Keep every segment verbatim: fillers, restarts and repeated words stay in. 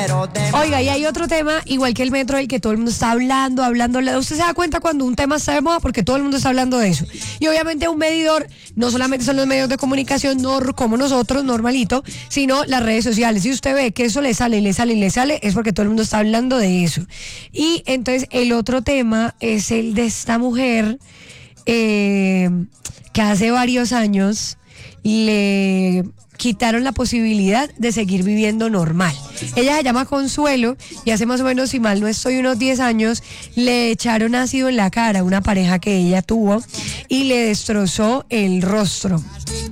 Oiga, y hay otro tema, igual que el metro, del que todo el mundo está hablando, hablando. Usted se da cuenta cuando un tema está de moda porque todo el mundo está hablando de eso. Y obviamente un medidor no solamente son los medios de comunicación no, como nosotros, normalito, sino las redes sociales. Si usted ve que eso le sale y le sale y le sale, es porque todo el mundo está hablando de eso. Y entonces el otro tema es el de esta mujer eh, que hace varios años le quitaron la posibilidad de seguir viviendo normal. Ella se llama Consuelo y hace más o menos, si mal no estoy, unos diez años le echaron ácido en la cara a una pareja que ella tuvo y le destrozó el rostro.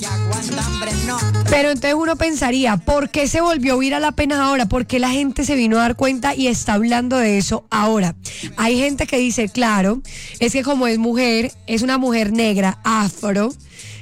Pero entonces uno pensaría, ¿por qué se volvió a viral apenas ahora? ¿Por qué la gente se vino a dar cuenta y está hablando de eso ahora? Hay gente que dice, claro, es que como es mujer, es una mujer negra, afro,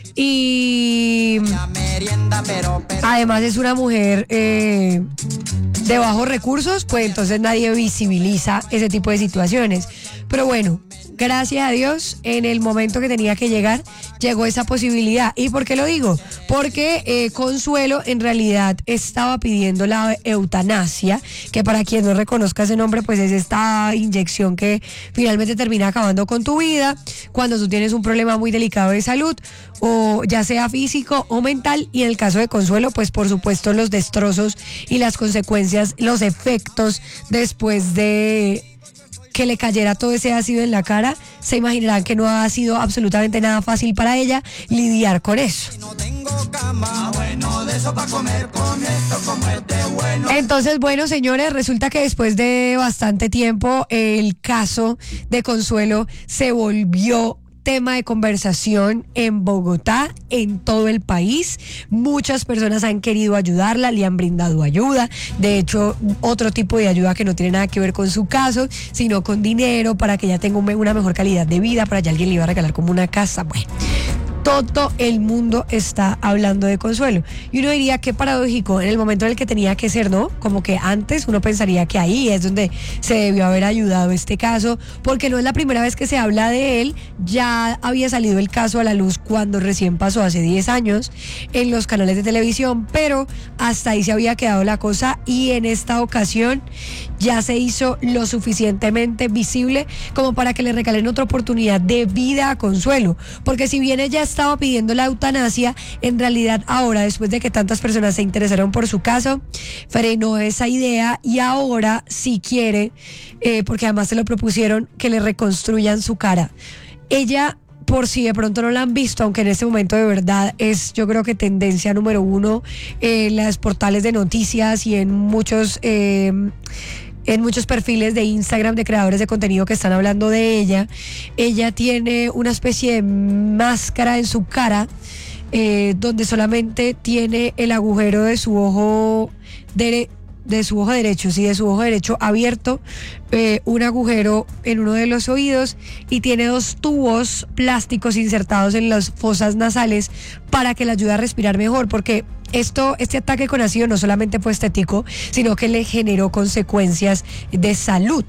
y además es una mujer eh, de bajos recursos, pues entonces nadie visibiliza ese tipo de situaciones. Pero bueno, gracias a Dios, en el momento que tenía que llegar, llegó esa posibilidad. ¿Y por qué lo digo? Porque eh, Consuelo en realidad estaba pidiendo la eutanasia, que para quien no reconozca ese nombre, pues es esta inyección que finalmente termina acabando con tu vida cuando tú tienes un problema muy delicado de salud, o ya sea físico o mental. Y en el caso de Consuelo, pues por supuesto los destrozos y las consecuencias, los efectos después de que le cayera todo ese ácido en la cara, se imaginarán que no ha sido absolutamente nada fácil para ella lidiar con eso. Entonces, bueno, señores, resulta que después de bastante tiempo el caso de Consuelo se volvió tema de conversación en Bogotá, en todo el país. Muchas personas han querido ayudarla, le han brindado ayuda, de hecho otro tipo de ayuda que no tiene nada que ver con su caso, sino con dinero para que ella tenga una mejor calidad de vida, para que alguien le iba a regalar como una casa. Bueno, todo el mundo está hablando de Consuelo. Y uno diría, qué paradójico, en el momento en el que tenía que ser, ¿no? Como que antes uno pensaría que ahí es donde se debió haber ayudado este caso, porque no es la primera vez que se habla de él. Ya había salido el caso a la luz cuando recién pasó, hace diez años, en los canales de televisión, pero hasta ahí se había quedado la cosa, y en esta ocasión ya se hizo lo suficientemente visible como para que le regalen otra oportunidad de vida a Consuelo, porque si bien ella estaba pidiendo la eutanasia, en realidad ahora, después de que tantas personas se interesaron por su caso, frenó esa idea y ahora sí quiere, eh, porque además se lo propusieron, que le reconstruyan su cara. Ella, por si de pronto no la han visto, aunque en este momento de verdad es, yo creo que tendencia número uno en las portales de noticias y en muchos eh, en muchos perfiles de Instagram de creadores de contenido que están hablando de ella. Ella tiene una especie de máscara en su cara, eh, donde solamente tiene el agujero de su ojo derecho, de su ojo derecho, sí, de su ojo derecho abierto, eh, un agujero en uno de los oídos, y tiene dos tubos plásticos insertados en las fosas nasales para que le ayude a respirar mejor, porque esto, este ataque con ácido no solamente fue estético, sino que le generó consecuencias de salud.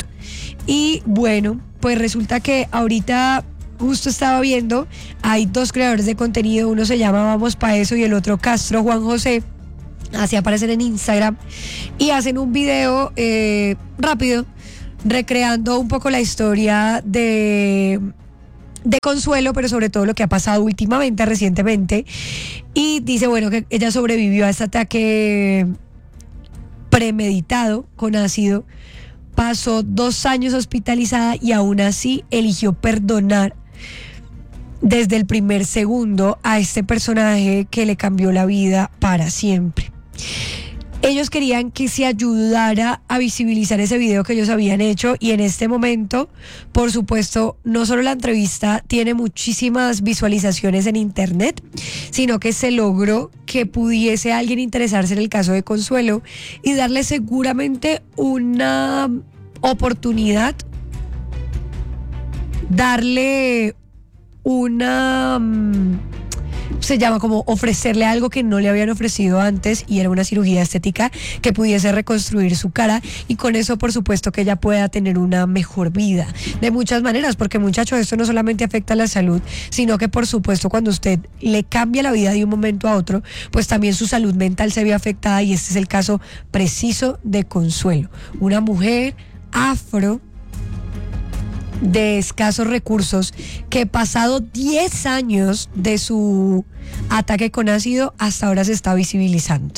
Y bueno, pues resulta que ahorita justo estaba viendo, hay dos creadores de contenido, uno se llama Vamos Pa' Eso y el otro Castro Juan José, así aparecen en Instagram, y hacen un video eh, rápido recreando un poco la historia de, de Consuelo, pero sobre todo lo que ha pasado últimamente, recientemente. Y dice, bueno, que ella sobrevivió a este ataque premeditado con ácido, pasó dos años hospitalizada y aún así eligió perdonar desde el primer segundo a este personaje que le cambió la vida para siempre. Ellos querían que se ayudara a visibilizar ese video que ellos habían hecho, y en este momento, por supuesto, no solo la entrevista tiene muchísimas visualizaciones en internet, sino que se logró que pudiese alguien interesarse en el caso de Consuelo y darle seguramente una oportunidad, darle una... se llama como ofrecerle algo que no le habían ofrecido antes, y era una cirugía estética que pudiese reconstruir su cara, y con eso por supuesto que ella pueda tener una mejor vida de muchas maneras, porque muchachos, esto no solamente afecta a la salud, sino que por supuesto cuando usted le cambia la vida de un momento a otro, pues también su salud mental se ve afectada, y este es el caso preciso de Consuelo, una mujer afro de escasos recursos que pasado diez años de su ataque con ácido hasta ahora se está visibilizando.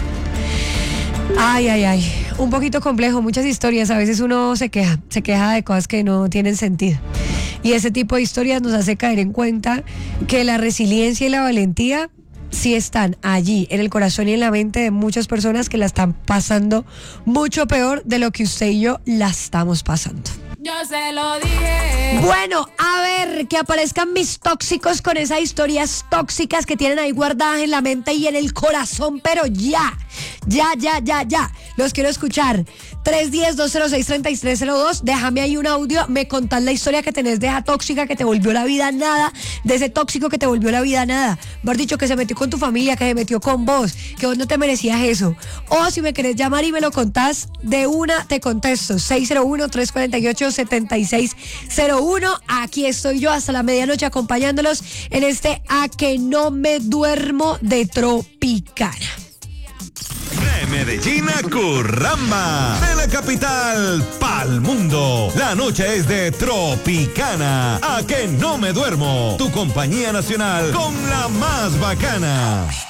Ay, ay, ay, un poquito complejo, muchas historias, a veces uno se queja, se queja de cosas que no tienen sentido. Y ese tipo de historias nos hace caer en cuenta que la resiliencia y la valentía sí están allí, en el corazón y en la mente de muchas personas que la están pasando mucho peor de lo que usted y yo la estamos pasando. Yo se lo dije. Bueno, a ver, que aparezcan mis tóxicos con esas historias tóxicas que tienen ahí guardadas en la mente y en el corazón, pero ya, ya, ya, ya, ya. Los quiero escuchar. tres uno cero, dos cero seis, tres tres cero dos. Déjame ahí un audio. Me contás la historia que tenés de esa tóxica que te volvió la vida nada. De ese tóxico que te volvió la vida nada. Mejor dicho, que se metió con tu familia, que se metió con vos, que vos no te merecías eso. O si me querés llamar y me lo contás, de una te contesto. seis cero uno, tres cuatro ocho, siete seis cero uno. Aquí estoy yo hasta la medianoche acompañándolos en este A que no me duermo de Tropicana. De Medellín a Curramba, de la capital pa'l mundo. La noche es de Tropicana. A que no me duermo. Tu compañía nacional con la más bacana.